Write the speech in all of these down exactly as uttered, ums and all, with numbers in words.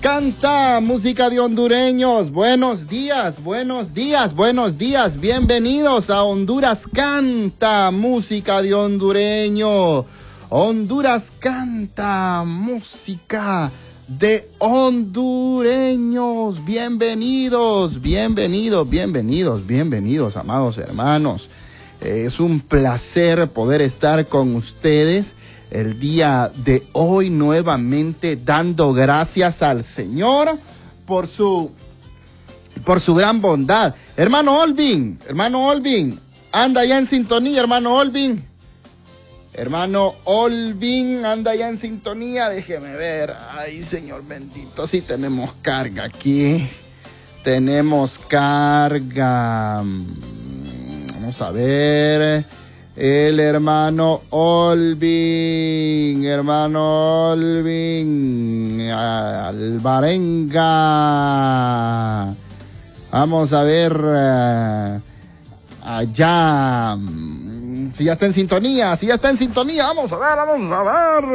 Canta, música de hondureños. Buenos días, buenos días, buenos días. Bienvenidos a Honduras Canta, música de hondureño. Honduras Canta, música de hondureños. Bienvenidos, bienvenidos, bienvenidos, bienvenidos, amados hermanos. Es un placer poder estar con ustedes el día de hoy, nuevamente dando gracias al Señor por su, por su gran bondad. Hermano Olvin, hermano Olvin, anda ya en sintonía, hermano Olvin. Hermano Olvin, anda ya en sintonía, déjeme ver. Ay, Señor bendito, sí tenemos carga aquí. Tenemos carga. Vamos a ver. El hermano Olvin, hermano Olvin, Alvarenga. Vamos a ver uh, allá. Si ya está en sintonía, si ya está en sintonía, vamos a ver, vamos a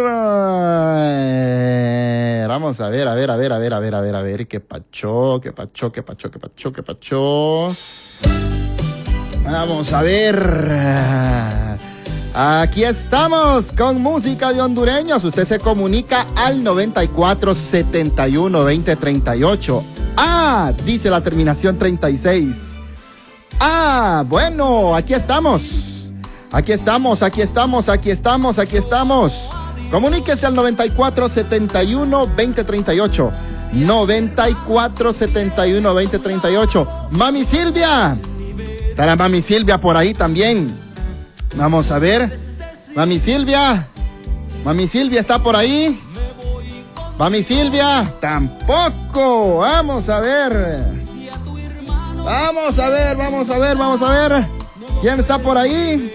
ver. Vamos a ver, a ver, a ver, a ver, a ver, a ver, a ver, qué pacho, qué pacho, qué pacho, qué pacho, qué pacho. Vamos a ver. Aquí estamos con música de hondureños. Usted se comunica al noventa y cuatro, setenta y uno, veinte, treinta y ocho. Ah, dice la terminación treinta y seis. Ah, bueno, aquí estamos. Aquí estamos, aquí estamos, aquí estamos, aquí estamos. Comuníquese al noventa y cuatro, setenta y uno, veinte, treinta y ocho. noventa y cuatro, setenta y uno, veinte, treinta y ocho. Mami Silvia. Está la Mami Silvia por ahí también. Vamos a ver. Mami Silvia. Mami Silvia está por ahí. Mami Silvia. Tampoco. Vamos a ver. Vamos a ver, vamos a ver, vamos a ver. ¿Quién está por ahí?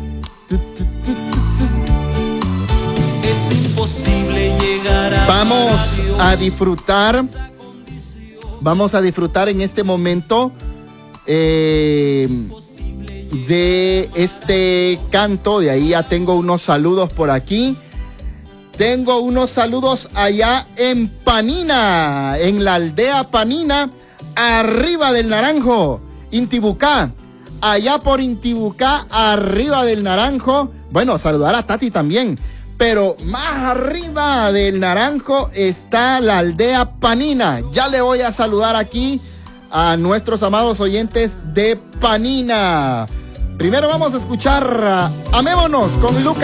Es imposible llegar a Vamos a disfrutar. Vamos a disfrutar en este momento Eh, de este canto. De ahí ya tengo unos saludos por aquí. Tengo unos saludos allá en Panina, en la aldea Panina, arriba del Naranjo, Intibucá, allá por Intibucá, arriba del Naranjo. Bueno, saludar a Tati también, pero más arriba del Naranjo está la aldea Panina. Ya le voy a saludar aquí a nuestros amados oyentes de Panina. Primero vamos a escuchar uh, Amémonos con Lucas